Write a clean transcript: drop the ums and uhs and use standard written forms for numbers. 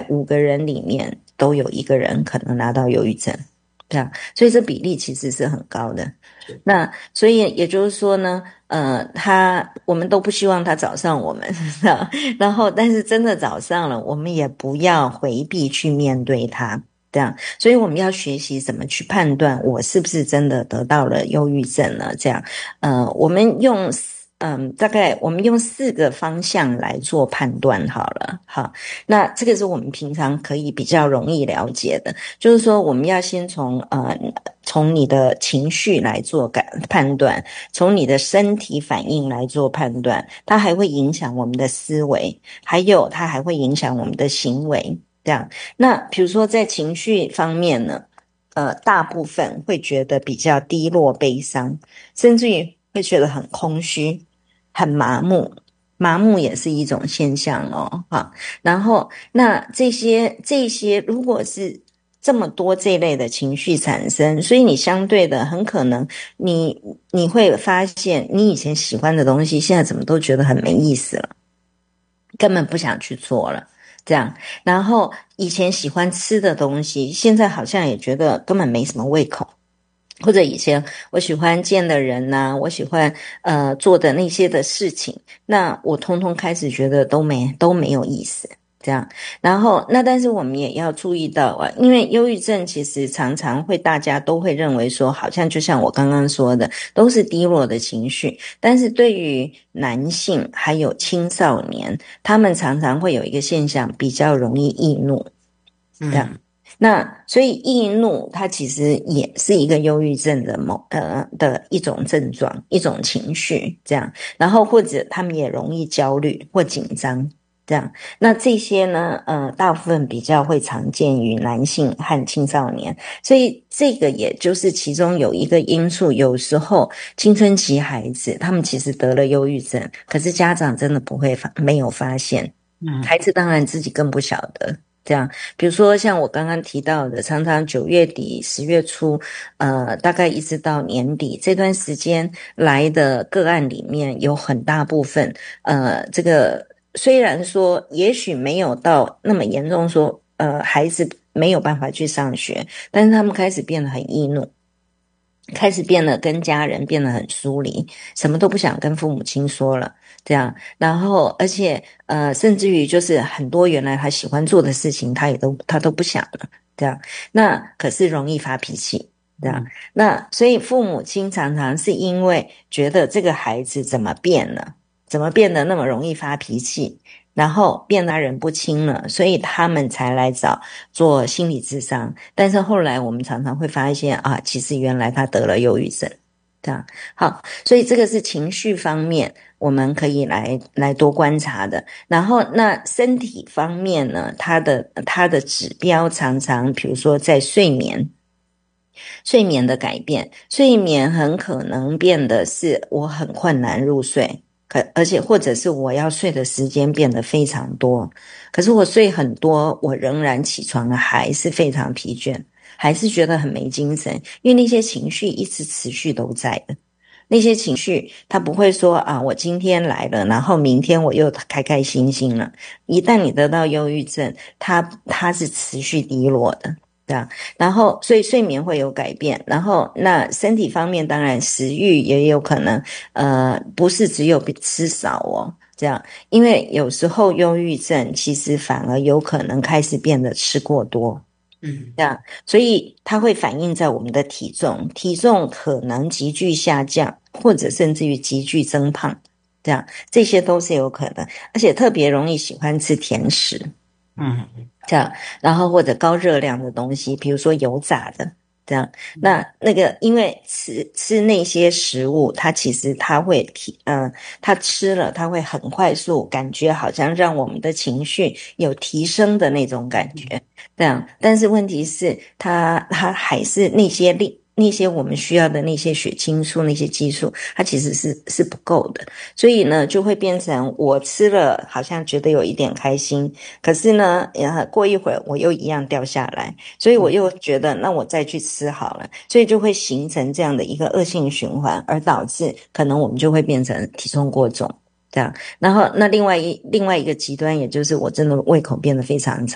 5个人里面都有1个人可能拿到忧郁症，这样，所以这比例其实是很高的。那所以也就是说呢，我们都不希望他找上我们，然后但是真的找上了，我们也不要回避去面对他。这样，所以我们要学习怎么去判断我是不是真的得到了忧郁症了。这样，我们用大概我们用4个方向来做判断好了。好，那这个是我们平常可以比较容易了解的，就是说我们要先从你的情绪来做判断，从你的身体反应来做判断，它还会影响我们的思维，还有它还会影响我们的行为。这样，那比如说在情绪方面呢，大部分会觉得比较低落、悲伤，甚至于会觉得很空虚、很麻木。麻木也是一种现象哦，哈。然后，那这些如果是这么多这一类的情绪产生，所以你相对的很可能你会发现，你以前喜欢的东西，现在怎么都觉得很没意思了，根本不想去做了。这样，然后以前喜欢吃的东西，现在好像也觉得根本没什么胃口，或者以前我喜欢见的人啊，我喜欢做的那些的事情，那我通通开始觉得都没有意思。这样，然后但是我们也要注意到啊，因为忧郁症其实常常会大家都会认为说，好像就像我刚刚说的，都是低落的情绪。但是对于男性还有青少年，他们常常会有一个现象，比较容易易怒。这样，那所以易怒它其实也是一个忧郁症的一种症状，一种情绪。这样，然后或者他们也容易焦虑或紧张。这样，那这些呢，大部分比较会常见于男性和青少年，所以这个也就是其中有一个因素。有时候青春期孩子他们其实得了忧郁症，可是家长真的没有发现，孩子当然自己更不晓得。这样，比如说像我刚刚提到的，常常9月底、10月初，大概一直到年底这段时间来的个案里面，有很大部分，这个虽然说也许没有到那么严重说，孩子没有办法去上学，但是他们开始变得很易怒，开始变得跟家人变得很疏离，什么都不想跟父母亲说了。这样，然后而且甚至于就是很多原来他喜欢做的事情，他都不想了。这样，那可是容易发脾气。这样，那所以父母亲常常是因为觉得这个孩子怎么变了，怎么变得那么容易发脾气，然后变得人不清了，所以他们才来找做心理咨商。但是后来我们常常会发现啊，其实原来他得了忧郁症。这样，好，所以这个是情绪方面我们可以来多观察的。然后那身体方面呢，它的指标常常比如说在睡眠的改变，睡眠很可能变得是我很困难入睡，而且或者是我要睡的时间变得非常多，可是我睡很多，我仍然起床了还是非常疲倦，还是觉得很没精神，因为那些情绪一直持续都在的。那些情绪它不会说啊，我今天来了，然后明天我又开开心心了。一旦你得到忧郁症，它是持续低落的。这样，然后所以睡眠会有改变，然后那身体方面当然食欲也有可能不是只有吃少哦。这样，因为有时候忧郁症其实反而有可能开始变得吃过多。这样，所以它会反映在我们的体重，体重可能急剧下降，或者甚至于急剧增胖。这样，这些都是有可能，而且特别容易喜欢吃甜食。这样，然后或者高热量的东西，比如说油炸的。这样，那个因为吃那些食物，它其实它会它吃了它会很快速，感觉好像让我们的情绪有提升的那种感觉。这样，但是问题是它还是那些我们需要的那些血清素那些激素，它其实是不够的，所以呢就会变成我吃了好像觉得有一点开心，可是呢过一会儿我又一样掉下来，所以我又觉得那我再去吃好了，所以就会形成这样的一个恶性循环，而导致可能我们就会变成体重过重。这样，然后那另外一个极端，也就是我真的胃口变得非常差。